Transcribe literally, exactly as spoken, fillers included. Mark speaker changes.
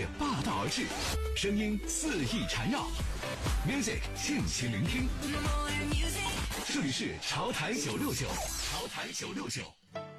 Speaker 1: 乐霸道而至，声音肆意缠绕 ，music 尽情聆听。这里是潮台九六九，潮台九六九。